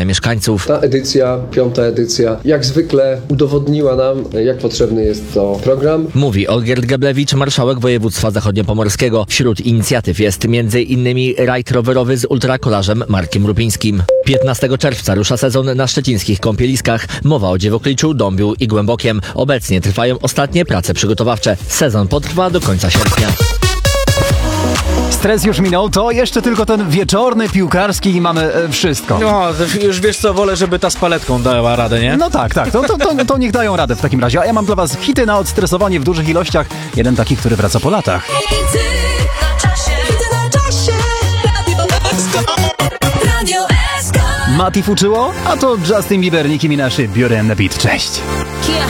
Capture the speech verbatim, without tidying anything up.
zaangażowania mieszkańców. Ta edycja, piąta edycja, jak zwykle udowodniła nam, jak potrzebny jest to program. Mówi Olgierd Geblewicz, marszałek województwa zachodniopomorskiego. Wśród inicjatyw jest między innymi rajd rowerowy z ultrakolarzem Markiem Rupińskim. piętnastego czerwca rusza sezon na szczecińskich kąpieliskach. Mowa o Dziewokliczu, Dąbiu i Głębokiem. Obecnie trwają ostatnie prace przygotowawcze. Sezon potrwa do końca sierpnia. Stres już minął, to jeszcze tylko ten wieczorny piłkarski i mamy e, wszystko. No, już wiesz co, wolę, żeby ta z paletką dała radę, nie? No tak, tak, to, to, to, to niech dają radę w takim razie. A ja mam dla was hity na odstresowanie w dużych ilościach. Jeden taki, który wraca po latach. Hity na czasie, hity na czasie. Radio S K. Mati fuczyło, a to Justin Bieber, Nicki Minaj, Beauty and the Beat. Cześć. Kia.